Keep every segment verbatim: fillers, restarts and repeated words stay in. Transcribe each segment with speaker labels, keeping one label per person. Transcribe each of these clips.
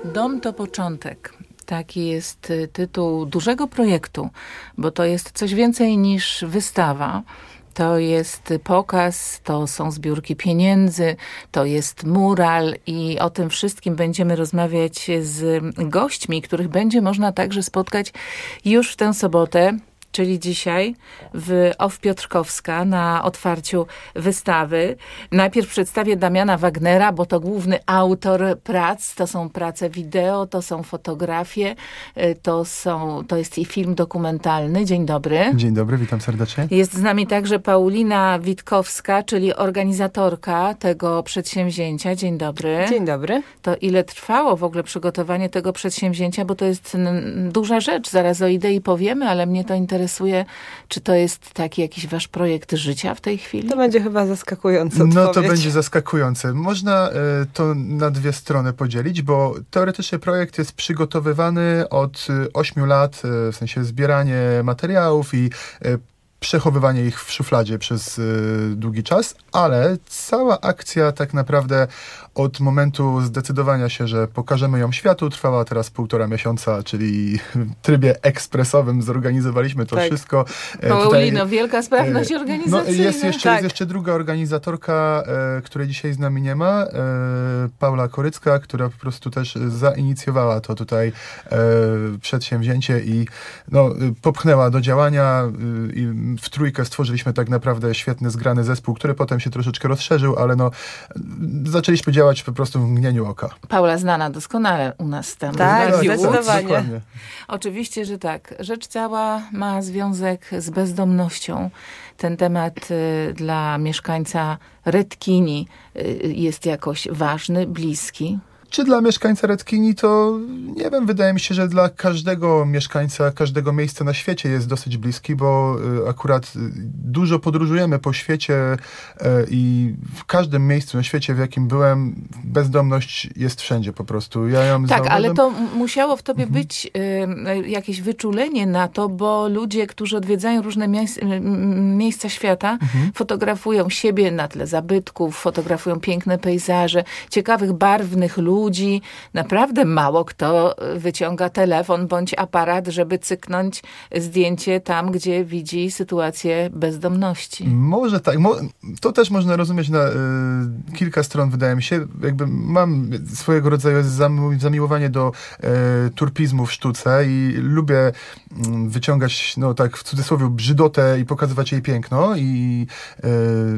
Speaker 1: Dom to początek. Taki jest tytuł dużego projektu, bo to jest coś więcej niż wystawa. To jest pokaz, to są zbiórki pieniędzy, to jest mural i o tym wszystkim będziemy rozmawiać z gośćmi, których będzie można także spotkać już w tę sobotę, czyli dzisiaj w O F Piotrkowska na otwarciu wystawy. Najpierw przedstawię Damiana Wagnera, bo to główny autor prac. To są prace wideo, to są fotografie, to, są, to jest i film dokumentalny. Dzień dobry.
Speaker 2: Dzień dobry, witam serdecznie.
Speaker 1: Jest z nami także Paulina Witkowska, czyli organizatorka tego przedsięwzięcia. Dzień dobry.
Speaker 3: Dzień dobry.
Speaker 1: To ile trwało w ogóle przygotowanie tego przedsięwzięcia, bo to jest n- duża rzecz. Zaraz o idei powiemy, ale mnie to interesuje. Czy to jest taki jakiś wasz projekt życia w tej chwili?
Speaker 3: To będzie chyba zaskakujące.
Speaker 2: No to będzie zaskakujące. Można y, to na dwie strony podzielić, bo teoretycznie projekt jest przygotowywany od ośmiu lat, y, w sensie zbieranie materiałów i y, przechowywanie ich w szufladzie przez y, długi czas, ale cała akcja tak naprawdę od momentu zdecydowania się, że pokażemy ją światu, trwała teraz półtora miesiąca, czyli w trybie ekspresowym zorganizowaliśmy to
Speaker 3: tak.
Speaker 2: wszystko.
Speaker 1: Paulino, tutaj, wielka sprawność organizacyjna.
Speaker 2: No, jest, jeszcze,
Speaker 3: tak.
Speaker 2: jest jeszcze druga organizatorka, e, której dzisiaj z nami nie ma, e, Paula Korycka, która po prostu też zainicjowała to tutaj e, przedsięwzięcie i no, popchnęła do działania e, i w trójkę stworzyliśmy tak naprawdę świetny, zgrany zespół, który potem się troszeczkę rozszerzył, ale no zaczęliśmy działać po prostu w mgnieniu oka.
Speaker 1: Paula znana doskonale u nas tam.
Speaker 3: Tak,
Speaker 1: w
Speaker 3: zdecydowanie.
Speaker 2: Tak,
Speaker 1: Oczywiście, że tak. Rzecz cała ma związek z bezdomnością. Ten temat y, dla mieszkańca Redkini y, jest jakoś ważny, bliski.
Speaker 2: Czy dla mieszkańca Redkini to, nie wiem, wydaje mi się, że dla każdego mieszkańca, każdego miejsca na świecie jest dosyć bliski, bo y, akurat y, dużo podróżujemy po świecie y, i w każdym miejscu na świecie, w jakim byłem, bezdomność jest wszędzie po prostu. Ja ją
Speaker 1: tak,
Speaker 2: zauważam.
Speaker 1: ale to musiało w tobie
Speaker 2: Mhm.
Speaker 1: być y, jakieś wyczulenie na to, bo ludzie, którzy odwiedzają różne miejsc, y, miejsca świata,
Speaker 2: Mhm.
Speaker 1: fotografują siebie na tle zabytków, fotografują piękne pejzaże, ciekawych, barwnych ludzi. Ludzi. Naprawdę mało kto wyciąga telefon bądź aparat, żeby cyknąć zdjęcie tam, gdzie widzi sytuację bezdomności.
Speaker 2: Może tak. Mo- to też można rozumieć na y, kilka stron, wydaje mi się. Jakby mam swojego rodzaju zam- zamiłowanie do y, turpizmu w sztuce i lubię y, wyciągać, no tak w cudzysłowie, brzydotę i pokazywać jej piękno i, y,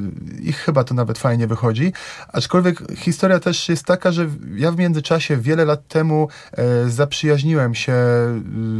Speaker 2: i chyba to nawet fajnie wychodzi. Aczkolwiek historia też jest taka, że ja w międzyczasie wiele lat temu e, zaprzyjaźniłem się e,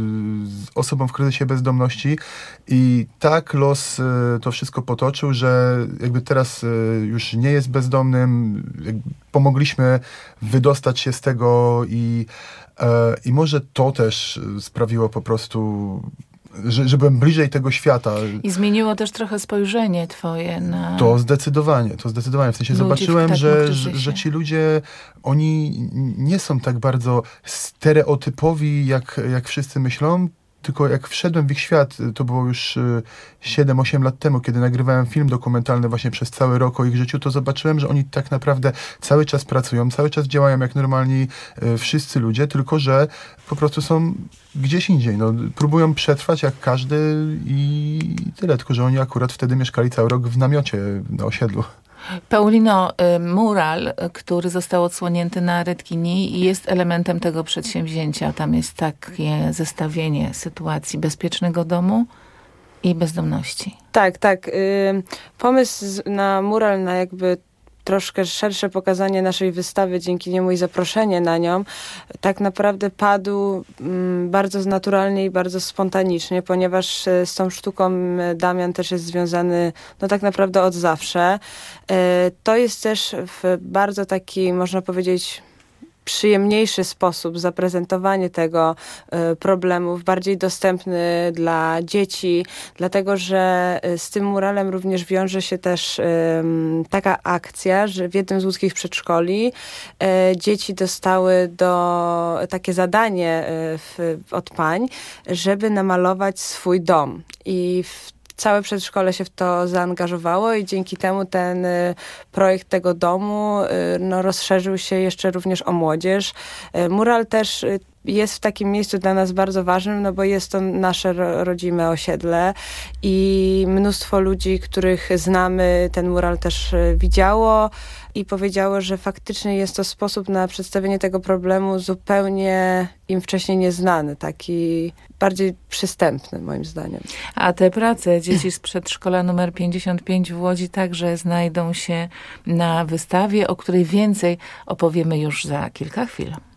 Speaker 2: z osobą w kryzysie bezdomności i tak los e, to wszystko potoczył, że jakby teraz e, już nie jest bezdomnym, jakby pomogliśmy wydostać się z tego i, e, i może to też sprawiło po prostu, że, że byłem bliżej tego świata.
Speaker 1: I zmieniło też trochę spojrzenie twoje na...
Speaker 2: To zdecydowanie, to zdecydowanie. W sensie zobaczyłem, że, że, że ci ludzie, oni nie są tak bardzo stereotypowi, jak, jak wszyscy myślą, tylko jak wszedłem w ich świat, to było już siedem osiem lat temu, kiedy nagrywałem film dokumentalny właśnie przez cały rok o ich życiu, to zobaczyłem, że oni tak naprawdę cały czas pracują, cały czas działają jak normalni wszyscy ludzie, tylko że po prostu są gdzieś indziej. No, próbują przetrwać jak każdy i tyle, tylko że oni akurat wtedy mieszkali cały rok w namiocie na osiedlu.
Speaker 1: Paulino, mural, który został odsłonięty na Redkini, jest elementem tego przedsięwzięcia. Tam jest takie zestawienie sytuacji bezpiecznego domu i bezdomności.
Speaker 3: Tak, tak. Pomysł na mural, na jakby troszkę szersze pokazanie naszej wystawy, dzięki niemu i zaproszenie na nią, tak naprawdę padł mm, bardzo naturalnie i bardzo spontanicznie, ponieważ y, z tą sztuką y, Damian też jest związany no tak naprawdę od zawsze. Y, to jest też w bardzo taki, można powiedzieć, przyjemniejszy sposób zaprezentowanie tego y, problemu, bardziej dostępny dla dzieci, dlatego że y, z tym muralem również wiąże się też y, taka akcja, że w jednym z łódzkich przedszkoli y, dzieci dostały do takie zadanie y, w, od pań, żeby namalować swój dom. I w całe przedszkole się w to zaangażowało i dzięki temu ten y, projekt tego domu y, no, rozszerzył się jeszcze również o młodzież. Y, mural też y, jest w takim miejscu dla nas bardzo ważnym, no bo jest to nasze ro- rodzime osiedle i mnóstwo ludzi, których znamy, ten mural też y, widziało i powiedziało, że faktycznie jest to sposób na przedstawienie tego problemu zupełnie im wcześniej nieznany, taki bardziej przystępny moim zdaniem.
Speaker 1: A te prace dzieci z przedszkola numer pięćdziesiąt pięć w Łodzi także znajdą się na wystawie, o której więcej opowiemy już za kilka chwil.